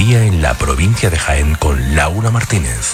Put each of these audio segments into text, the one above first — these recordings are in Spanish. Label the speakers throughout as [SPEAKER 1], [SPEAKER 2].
[SPEAKER 1] día en la provincia de Jaén con Laura Martínez.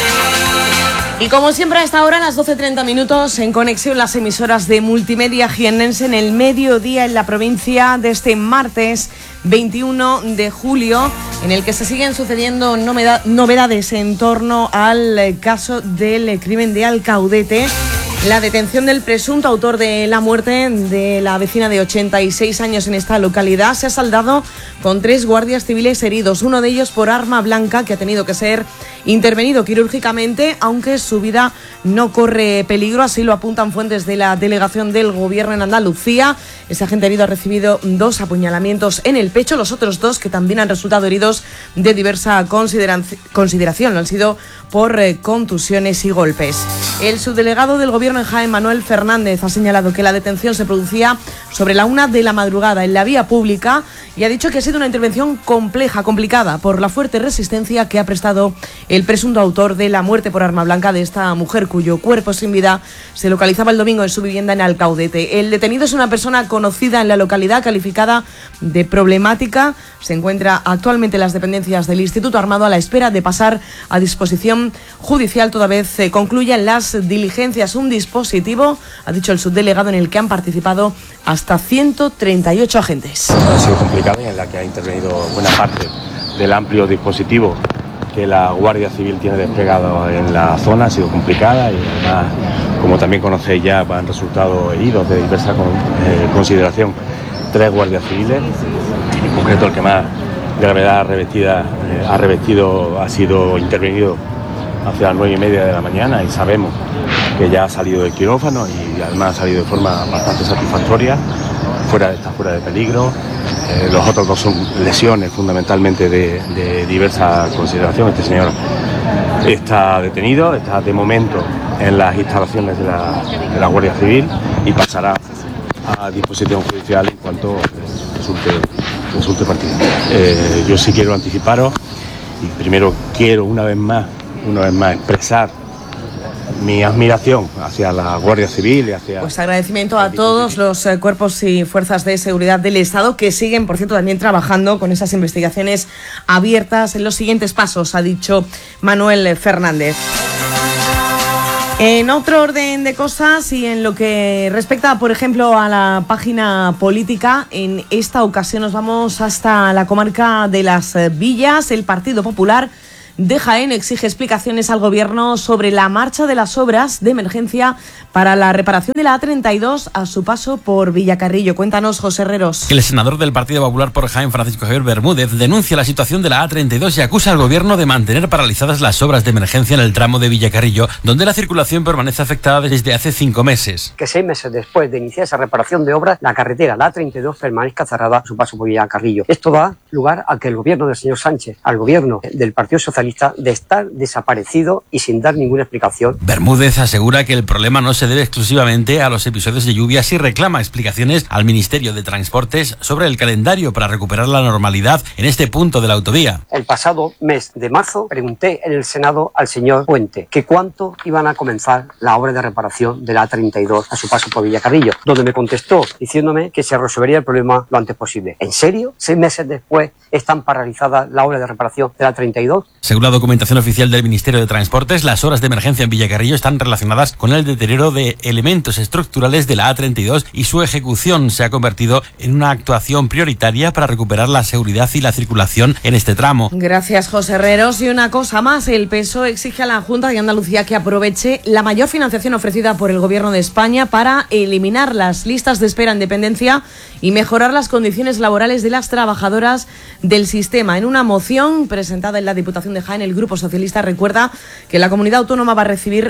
[SPEAKER 2] Y como siempre a esta hora, a las 12:30 minutos, en conexión las emisoras de Multimedia Jiennense en el mediodía en la provincia de este martes 21 de julio, en el que se siguen sucediendo novedades en torno al caso del crimen de Alcaudete. La detención del presunto autor de la muerte de la vecina de 86 años en esta localidad se ha saldado con 3 guardias civiles heridos, uno de ellos por arma blanca, que ha tenido que ser intervenido quirúrgicamente, aunque su vida no corre peligro, así lo apuntan fuentes de la delegación del Gobierno en Andalucía. Ese agente herido ha recibido 2 apuñalamientos en el pecho, los otros 2, que también han resultado heridos, de diversa consideración, lo han sido por contusiones y golpes. El subdelegado del Gobierno en Jaén, Manuel Fernández, ha señalado que la detención se producía sobre la 1 de la madrugada en la vía pública y ha dicho que ha sido una intervención complicada por la fuerte resistencia que ha prestado el presunto autor de la muerte por arma blanca de esta mujer, cuyo cuerpo sin vida se localizaba el domingo en su vivienda en Alcaudete. El detenido es una persona conocida en la localidad, calificada de problemática. Se encuentra actualmente en las dependencias del Instituto Armado a la espera de pasar a disposición judicial toda vez concluyan las diligencias. Un dispositivo, ha dicho el subdelegado, en el que han participado hasta 138 agentes.
[SPEAKER 3] Ha sido complicada y en la que ha intervenido buena parte del amplio dispositivo que la Guardia Civil tiene desplegado en la zona. Ha sido complicada y además, como también conocéis, ya han resultado heridos de diversa consideración 3 guardias civiles, en concreto el que más gravedad ha revestido ha sido intervenido hacia las 9:30 de la mañana y sabemos que ya ha salido del quirófano y además ha salido de forma bastante satisfactoria, está fuera de peligro. Los otros 2 son lesiones fundamentalmente de diversa consideración. Este señor está detenido, está de momento en las instalaciones de la Guardia Civil y pasará a disposición judicial en cuanto resulte partido. Yo sí quiero anticiparos y primero quiero una vez más expresar mi admiración hacia la Guardia Civil y hacia...
[SPEAKER 2] Pues agradecimiento a todos los cuerpos y fuerzas de seguridad del Estado, que siguen, por cierto, también trabajando con esas investigaciones abiertas en los siguientes pasos, ha dicho Manuel Fernández. En otro orden de cosas y en lo que respecta, por ejemplo, a la página política, en esta ocasión nos vamos hasta la comarca de Las Villas. El Partido Popular de Jaén exige explicaciones al Gobierno sobre la marcha de las obras de emergencia para la reparación de la A32 a su paso por Villacarrillo. Cuéntanos, José Herreros.
[SPEAKER 4] El senador del Partido Popular por Jaén, Francisco Javier Bermúdez, denuncia la situación de la A32 y acusa al Gobierno de mantener paralizadas las obras de emergencia en el tramo de Villacarrillo, donde la circulación permanece afectada desde hace 5 meses.
[SPEAKER 5] Que 6 meses después de iniciar esa reparación de obras, la carretera, la A32, permanezca cerrada a su paso por Villacarrillo. Esto da lugar a que el Gobierno del señor Sánchez, al Gobierno del Partido Socialista, de estar desaparecido y sin dar ninguna explicación.
[SPEAKER 4] Bermúdez asegura que el problema no se debe exclusivamente a los episodios de lluvias y reclama explicaciones al Ministerio de Transportes sobre el calendario para recuperar la normalidad en este punto de la autovía.
[SPEAKER 5] El pasado mes de marzo pregunté en el Senado al señor Puente que cuánto iban a comenzar la obra de reparación de la A32 a su paso por Villacarrillo, donde me contestó diciéndome que se resolvería el problema lo antes posible. ¿En serio? 6 meses después están paralizadas la obra de reparación de la A32.
[SPEAKER 4] Según la documentación oficial del Ministerio de Transportes, las horas de emergencia en Villacarrillo están relacionadas con el deterioro de elementos estructurales de la A32 y su ejecución se ha convertido en una actuación prioritaria para recuperar la seguridad y la circulación en este tramo.
[SPEAKER 2] Gracias, José Herreros. Y una cosa más, el PSOE exige a la Junta de Andalucía que aproveche la mayor financiación ofrecida por el Gobierno de España para eliminar las listas de espera en dependencia y mejorar las condiciones laborales de las trabajadoras del sistema. En una moción presentada en la Diputación de Jaén, el Grupo Socialista recuerda que la comunidad autónoma va a recibir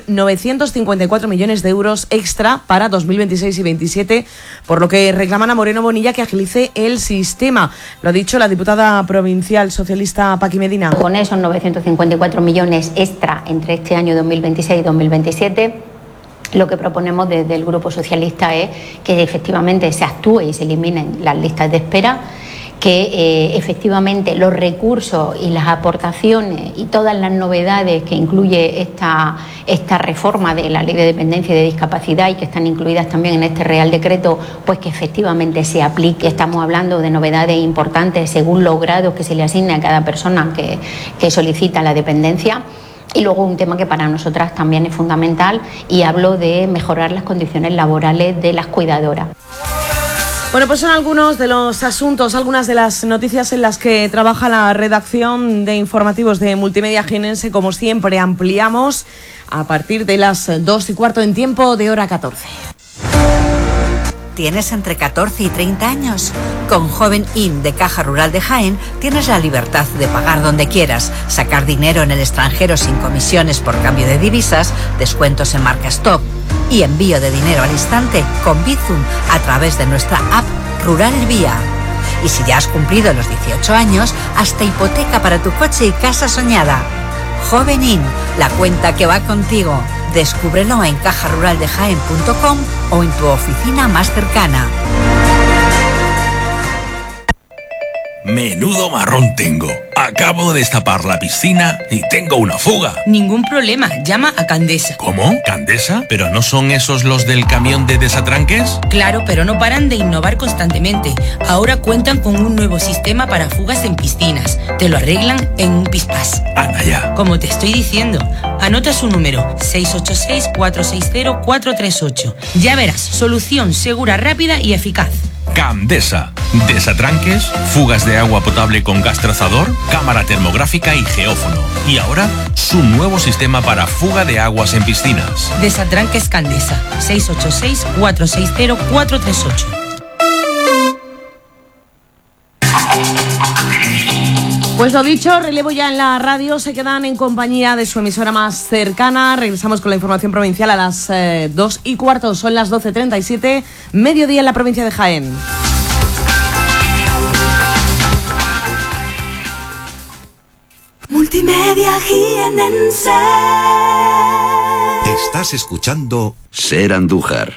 [SPEAKER 2] 954 millones de euros extra para 2026 y 2027, por lo que reclaman a Moreno Bonilla que agilice el sistema. Lo ha dicho la diputada provincial socialista Paqui Medina.
[SPEAKER 6] Con esos 954 millones extra entre este año 2026 y 2027, lo que proponemos desde el Grupo Socialista es que efectivamente se actúe y se eliminen las listas de espera, que efectivamente los recursos y las aportaciones y todas las novedades que incluye esta reforma de la Ley de Dependencia y de Discapacidad y que están incluidas también en este Real Decreto, pues que efectivamente se aplique. Estamos hablando de novedades importantes según los grados que se le asigna a cada persona que solicita la dependencia. Y luego un tema que para nosotras también es fundamental, y hablo de mejorar las condiciones laborales de las cuidadoras.
[SPEAKER 2] Bueno, pues son algunos de los asuntos, algunas de las noticias en las que trabaja la redacción de informativos de Multimedia Jiennense. Como siempre, ampliamos a partir de las 2:15 en tiempo de hora 14.
[SPEAKER 7] ¿Tienes entre 14 y 30 años? Con Joven In de Caja Rural de Jaén tienes la libertad de pagar donde quieras, sacar dinero en el extranjero sin comisiones por cambio de divisas, descuentos en marcas top y envío de dinero al instante con Bizum a través de nuestra app Rural Vía. Y si ya has cumplido los 18 años, hasta hipoteca para tu coche y casa soñada. Joven In, la cuenta que va contigo. Descúbrelo en cajaruraldejaen.com o en tu oficina más cercana.
[SPEAKER 1] Menudo marrón tengo. Acabo de destapar la piscina y tengo una fuga.
[SPEAKER 8] Ningún problema, llama a Candesa.
[SPEAKER 1] ¿Cómo? ¿Candesa? ¿Pero no son esos los del camión de desatranques?
[SPEAKER 8] Claro, pero no paran de innovar constantemente. Ahora cuentan con un nuevo sistema para fugas en piscinas. Te lo arreglan en un pispás.
[SPEAKER 1] Anda ya.
[SPEAKER 8] Como te estoy diciendo, anota su número, 686-460-438. Ya verás, solución segura, rápida y eficaz.
[SPEAKER 1] Candesa. Desatranques, fugas de agua potable con gas trazador, cámara termográfica y geófono. Y ahora, su nuevo sistema para fuga de aguas en piscinas.
[SPEAKER 8] Desatranques Candesa, 686-460-438.
[SPEAKER 2] Pues lo dicho, relevo ya en la radio. Se quedan en compañía de su emisora más cercana. Regresamos con la información provincial a las 2:15. Son las 12:37, mediodía en la provincia de Jaén.
[SPEAKER 9] Multimedia Jiennense.
[SPEAKER 10] Estás escuchando Ser Andújar.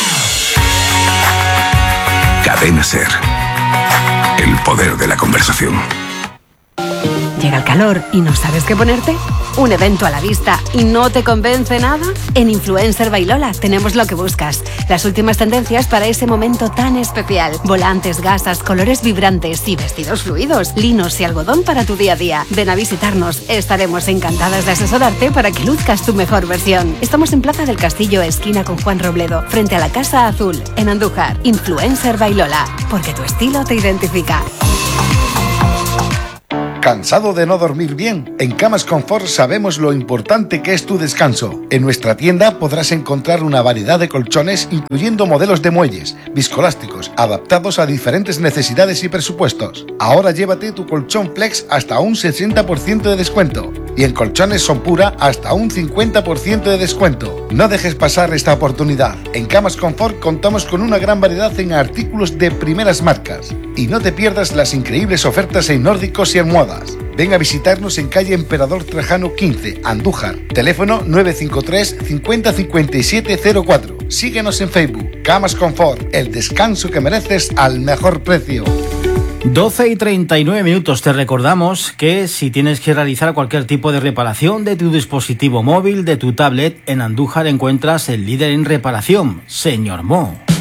[SPEAKER 10] Cadena Ser. El poder de la conversación.
[SPEAKER 11] ¿Llega el calor y no sabes qué ponerte? ¿Un evento a la vista y no te convence nada? En Influencer by Lola tenemos lo que buscas. Las últimas tendencias para ese momento tan especial. Volantes, gasas, colores vibrantes y vestidos fluidos, linos y algodón para tu día a día. Ven a visitarnos. Estaremos encantadas de asesorarte para que luzcas tu mejor versión. Estamos en Plaza del Castillo, esquina con Juan Robledo, frente a la Casa Azul, en Andújar. Influencer by Lola, porque tu estilo te identifica.
[SPEAKER 12] ¿Cansado de no dormir bien? En Camas Confort sabemos lo importante que es tu descanso. En nuestra tienda podrás encontrar una variedad de colchones, incluyendo modelos de muelles, viscoelásticos, adaptados a diferentes necesidades y presupuestos. Ahora llévate tu colchón Flex hasta un 60% de descuento. Y en colchones Son Pura hasta un 50% de descuento. No dejes pasar esta oportunidad. En Camas Confort contamos con una gran variedad en artículos de primeras marcas. Y no te pierdas las increíbles ofertas en nórdicos y almohadas. Ven a visitarnos en calle Emperador Trajano 15, Andújar. Teléfono 953 50 57 04. Síguenos en Facebook. Camas Confort, el descanso que mereces al mejor precio.
[SPEAKER 13] 12:39. Te recordamos que si tienes que realizar cualquier tipo de reparación de tu dispositivo móvil, de tu tablet, en Andújar encuentras el líder en reparación, Señor Mo.